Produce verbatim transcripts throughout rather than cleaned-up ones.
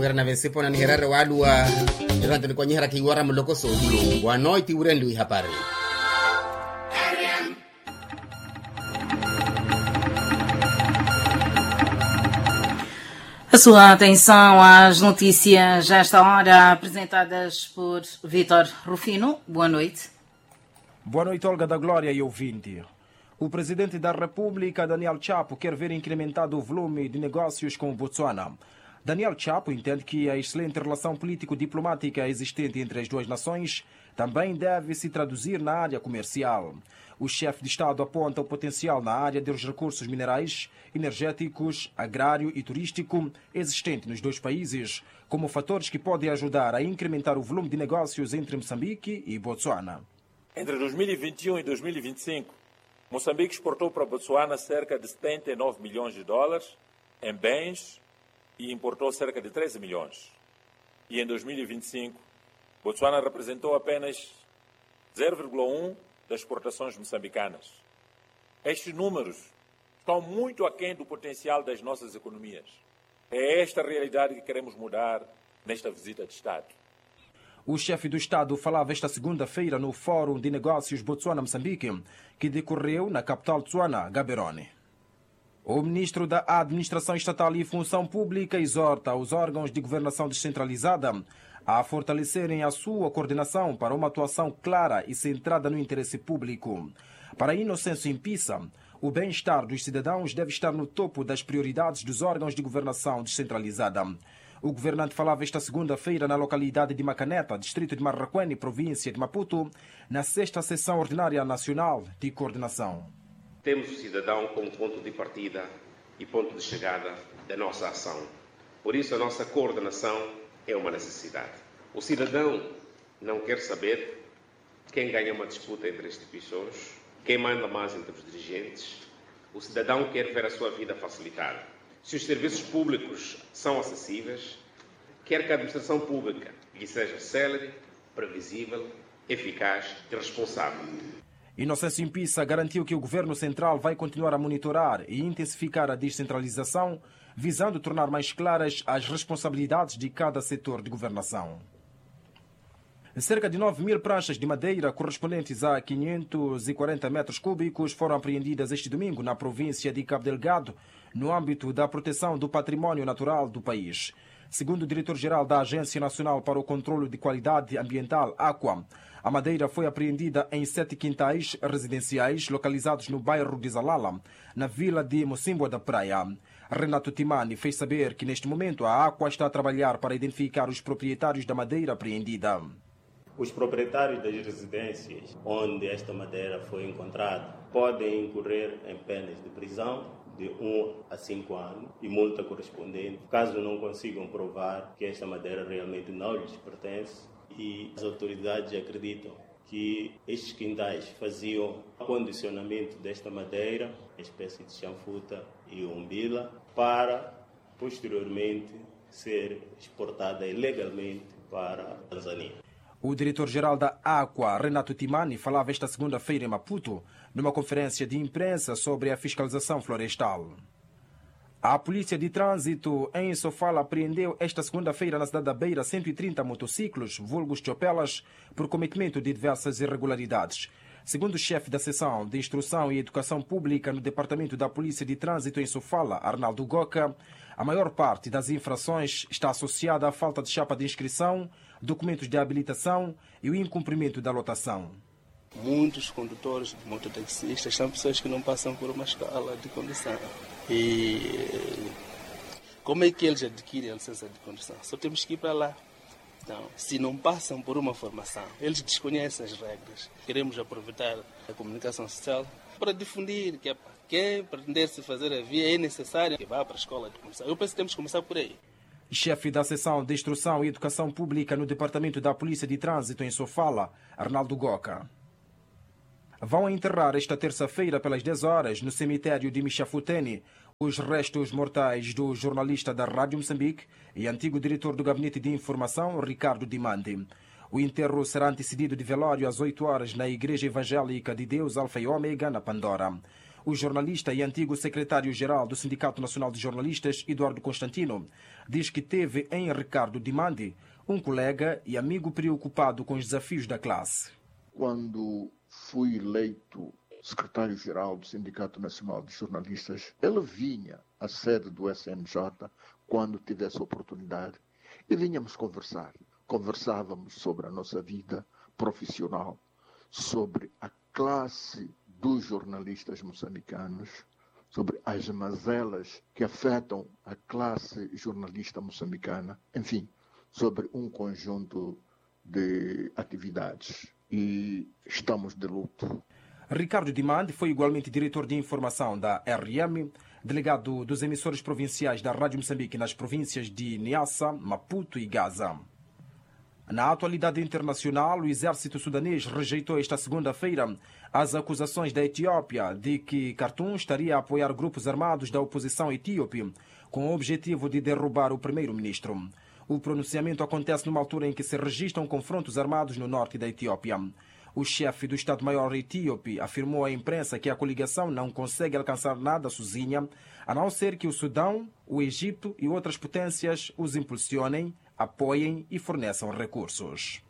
Kadra na vese pona ni herare walua Irante ni kwa nyihara kiwara mloko sohulu Wanoiti urendu ihapari A sua atenção às notícias já esta hora apresentadas por Vítor Rufino. Boa noite. Boa noite, Olga da Glória e ouvinte. O presidente da República, Daniel Chapo, quer ver incrementado o volume de negócios com o Botsuana. Daniel Chapo entende que a excelente relação político-diplomática existente entre as duas nações também deve se traduzir na área comercial. O chefe de Estado aponta o potencial na área dos recursos minerais, energéticos, agrário e turístico existente nos dois países, como fatores que podem ajudar a incrementar o volume de negócios entre Moçambique e Botsuana. Entre dois mil e vinte e um e dois mil e vinte e cinco, Moçambique exportou para Botsuana cerca de setenta e nove milhões de dólares em bens e importou cerca de treze milhões. E em dois mil e vinte e cinco, Botsuana representou apenas zero vírgula um das exportações moçambicanas. Estes números estão muito aquém do potencial das nossas economias. É esta realidade que queremos mudar nesta visita de Estado. O chefe do Estado falava esta segunda-feira no Fórum de Negócios Botsuana-Moçambique, que decorreu na capital Tsuana, Gaborone. O ministro da Administração Estatal e Função Pública exorta os órgãos de governação descentralizada a fortalecerem a sua coordenação para uma atuação clara e centrada no interesse público. Para Inocêncio Impissa, o bem-estar dos cidadãos deve estar no topo das prioridades dos órgãos de governação descentralizada. O governante falava esta segunda-feira na localidade de Macaneta, distrito de Marraquene, província de Maputo, na sexta sessão ordinária nacional de coordenação. Temos o cidadão como ponto de partida e ponto de chegada da nossa ação. Por isso, a nossa coordenação é uma necessidade. O cidadão não quer saber quem ganha uma disputa entre instituições, quem manda mais entre os dirigentes. O cidadão quer ver a sua vida facilitada. Se os serviços públicos são acessíveis, quer que a administração pública lhe seja célere, previsível, eficaz e responsável. Inocêncio Impissa garantiu que o Governo Central vai continuar a monitorar e intensificar a descentralização, visando tornar mais claras as responsabilidades de cada setor de governação. Cerca de nove mil pranchas de madeira, correspondentes a quinhentos e quarenta metros cúbicos, foram apreendidas este domingo na província de Cabo Delgado, no âmbito da proteção do património natural do país. Segundo o diretor-geral da Agência Nacional para o Controlo de Qualidade Ambiental, AQUA, a madeira foi apreendida em sete quintais residenciais localizados no bairro de Zalala, na vila de Mocimboa da Praia. Renato Timani fez saber que neste momento a AQUA está a trabalhar para identificar os proprietários da madeira apreendida. Os proprietários das residências onde esta madeira foi encontrada podem incorrer em penas de prisão de um a cinco anos e multa correspondente, caso não consigam provar que esta madeira realmente não lhes pertence. E as autoridades acreditam que estes quintais faziam acondicionamento desta madeira, espécie de chanfuta e umbila, para posteriormente ser exportada ilegalmente para a Tanzânia. O diretor-geral da AQUA, Renato Timani, falava esta segunda-feira em Maputo, numa conferência de imprensa sobre a fiscalização florestal. A Polícia de Trânsito em Sofala apreendeu esta segunda-feira na cidade da Beira cento e trinta motociclos, vulgos chopelas, por cometimento de diversas irregularidades. Segundo o chefe da seção de Instrução e Educação Pública no Departamento da Polícia de Trânsito em Sofala, Arnaldo Goca, a maior parte das infrações está associada à falta de chapa de inscrição, documentos de habilitação e o incumprimento da lotação. Muitos condutores de mototaxistas são pessoas que não passam por uma escola de condução. E como é que eles adquirem a licença de condução? Só temos que ir para lá. Então, se não passam por uma formação, eles desconhecem as regras. Queremos aproveitar a comunicação social para difundir que quem pretender-se fazer a via é necessário que vá para a escola de condução. Eu penso que temos que começar por aí. Chefe da Seção de Instrução e Educação Pública no Departamento da Polícia de Trânsito em Sofala, Arnaldo Goca. Vão enterrar esta terça-feira pelas dez horas no cemitério de Michafutene os restos mortais do jornalista da Rádio Moçambique e antigo diretor do Gabinete de Informação, Ricardo Dimandi. O enterro será antecedido de velório às oito horas na Igreja Evangélica de Deus Alfa e Ômega, na Pandora. O jornalista e antigo secretário-geral do Sindicato Nacional de Jornalistas, Eduardo Constantino, diz que teve em Ricardo Dimandi um colega e amigo preocupado com os desafios da classe. Quando fui eleito secretário-geral do Sindicato Nacional de Jornalistas, ele vinha à sede do S N J quando tivesse oportunidade e vinhamos conversar. Conversávamos sobre a nossa vida profissional, sobre a classe dos jornalistas moçambicanos, sobre as mazelas que afetam a classe jornalista moçambicana, enfim, sobre um conjunto de atividades. E estamos de luto. Ricardo Dimandi foi igualmente diretor de informação da R M, delegado dos emissores provinciais da Rádio Moçambique nas províncias de Niassa, Maputo e Gaza. Na atualidade internacional, o exército sudanês rejeitou esta segunda-feira as acusações da Etiópia de que Khartoum estaria a apoiar grupos armados da oposição etíope com o objetivo de derrubar o primeiro-ministro. O pronunciamento acontece numa altura em que se registram confrontos armados no norte da Etiópia. O chefe do Estado-Maior etíope afirmou à imprensa que a coligação não consegue alcançar nada sozinha, a não ser que o Sudão, o Egito e outras potências os impulsionem, apoiem e forneçam recursos.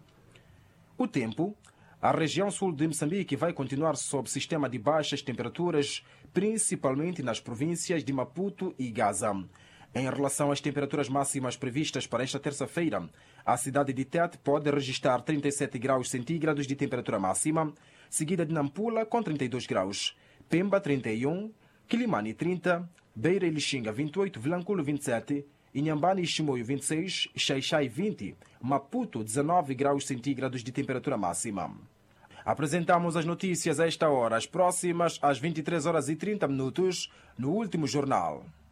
O tempo. A região sul de Moçambique vai continuar sob sistema de baixas temperaturas, principalmente nas províncias de Maputo e Gaza. Em relação às temperaturas máximas previstas para esta terça-feira, a cidade de Tete pode registrar trinta e sete graus centígrados de temperatura máxima, seguida de Nampula com trinta e dois graus, Pemba trinta e um, Quilimane trinta, Beira e Lixinga vinte e oito, Vilanculo vinte e sete, Inhambane e Chimoio vinte e seis, Xaixai vinte, Maputo dezenove graus centígrados de temperatura máxima. Apresentamos as notícias a esta hora, as próximas às vinte e três horas e trinta minutos, no Último Jornal.